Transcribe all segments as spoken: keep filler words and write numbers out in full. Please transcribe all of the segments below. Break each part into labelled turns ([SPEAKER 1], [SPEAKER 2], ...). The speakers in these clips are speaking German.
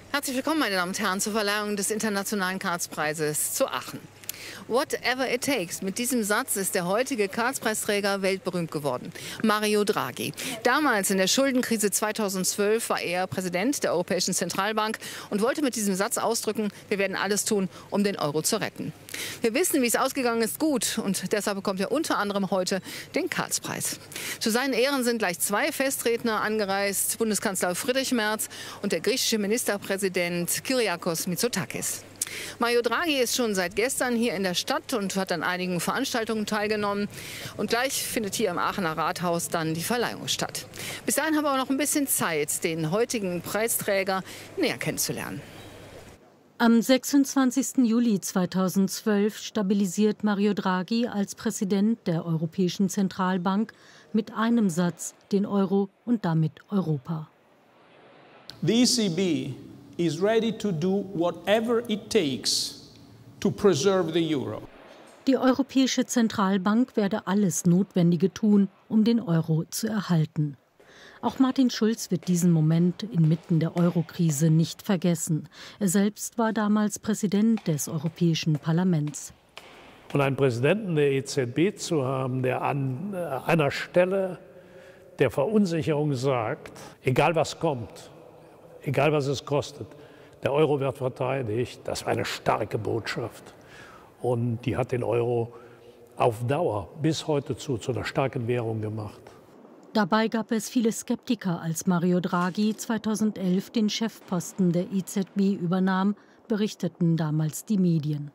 [SPEAKER 1] Herzlich willkommen, meine Damen und Herren, zur Verleihung des Internationalen Karlspreises zu Aachen. Whatever it takes. Mit diesem Satz ist der heutige Karlspreisträger weltberühmt geworden. Mario Draghi. Damals in der Schuldenkrise zweitausendzwölf war er Präsident der Europäischen Zentralbank und wollte mit diesem Satz ausdrücken, wir werden alles tun, um den Euro zu retten. Wir wissen, wie es ausgegangen ist, gut. Und deshalb bekommt er unter anderem heute den Karlspreis. Zu seinen Ehren sind gleich zwei Festredner angereist. Bundeskanzler Friedrich Merz und der griechische Ministerpräsident Kyriakos Mitsotakis. Mario Draghi ist schon seit gestern hier in der Stadt und hat an einigen Veranstaltungen teilgenommen. Und gleich findet hier im Aachener Rathaus dann die Verleihung statt. Bis dahin haben wir auch noch ein bisschen Zeit, den heutigen Preisträger näher kennenzulernen.
[SPEAKER 2] Am sechsundzwanzigsten Juli zweitausendzwölf stabilisiert Mario Draghi als Präsident der Europäischen Zentralbank mit einem Satz den Euro und damit Europa.
[SPEAKER 3] The E C B is ready to do whatever it takes to preserve the euro.
[SPEAKER 2] Die Europäische Zentralbank werde alles Notwendige tun, um den Euro zu erhalten. Auch Martin Schulz wird diesen Moment inmitten der Eurokrise nicht vergessen. Er selbst war damals Präsident des Europäischen Parlaments.
[SPEAKER 4] Und einen Präsidenten der E Z B zu haben, der an einer Stelle der Verunsicherung sagt, egal was kommt, egal was es kostet, der Euro wird verteidigt, das war eine starke Botschaft. Und die hat den Euro auf Dauer bis heute zu, zu einer starken Währung gemacht.
[SPEAKER 2] Dabei gab es viele Skeptiker, als Mario Draghi zweitausendelf den Chefposten der E Z B übernahm, berichteten damals die Medien.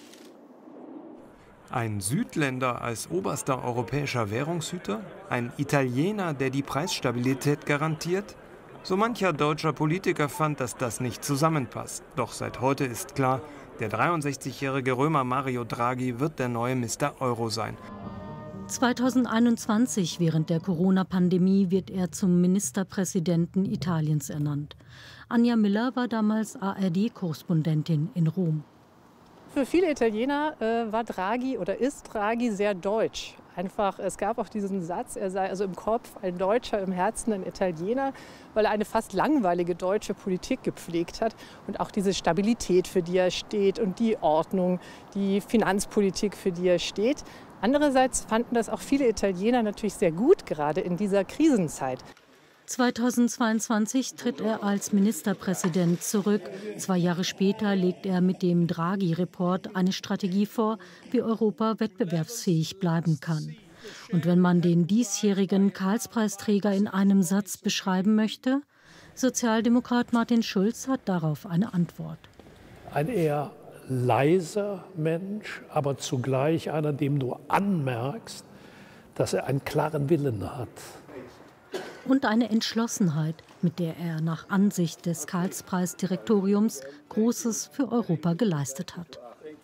[SPEAKER 5] Ein Südländer als oberster europäischer Währungshüter? Ein Italiener, der die Preisstabilität garantiert? So mancher deutscher Politiker fand, dass das nicht zusammenpasst. Doch seit heute ist klar, der dreiundsechzigjährige Römer Mario Draghi wird der neue Mister Euro sein.
[SPEAKER 2] zweitausendeinundzwanzig, während der Corona-Pandemie, wird er zum Ministerpräsidenten Italiens ernannt. Anja Miller war damals A R D-Korrespondentin in Rom.
[SPEAKER 6] Für viele Italiener äh, war Draghi oder ist Draghi sehr deutsch. Einfach, es gab auch diesen Satz, er sei also im Kopf ein Deutscher, im Herzen ein Italiener, weil er eine fast langweilige deutsche Politik gepflegt hat und auch diese Stabilität, für die er steht, und die Ordnung, die Finanzpolitik, für die er steht. Andererseits fanden das auch viele Italiener natürlich sehr gut, gerade in dieser Krisenzeit.
[SPEAKER 2] zweitausendzweiundzwanzig tritt er als Ministerpräsident zurück. Zwei Jahre später legt er mit dem Draghi-Report eine Strategie vor, wie Europa wettbewerbsfähig bleiben kann. Und wenn man den diesjährigen Karlspreisträger in einem Satz beschreiben möchte, Sozialdemokrat Martin Schulz hat darauf eine Antwort.
[SPEAKER 4] Ein eher leiser Mensch, aber zugleich einer, dem du anmerkst, dass er einen klaren Willen hat.
[SPEAKER 2] Und eine Entschlossenheit, mit der er nach Ansicht des Karlspreisdirektoriums Großes für Europa geleistet hat.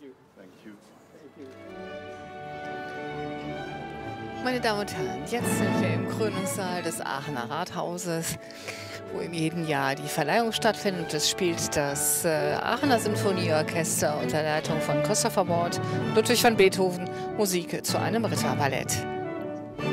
[SPEAKER 1] Meine Damen und Herren, jetzt sind wir im Krönungssaal des Aachener Rathauses, wo in jedem Jahr die Verleihung stattfindet. Es spielt das äh, Aachener Sinfonieorchester unter Leitung von Christopher Ward, Ludwig van Beethoven, Musik zu einem Ritterballett.